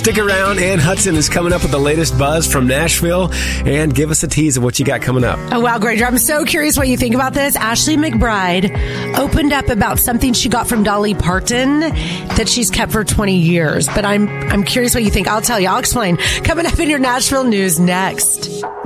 Stick around. Ann Hudson is coming up with the latest buzz from Nashville. And give us a tease of what you got coming up. Oh, wow, Granger. I'm so curious what you think about this. Ashley McBride opened up about something she got from Dolly Parton that she's kept for 20 years. But I'm curious what you think. I'll tell you. I'll explain. Coming up in your Nashville news next.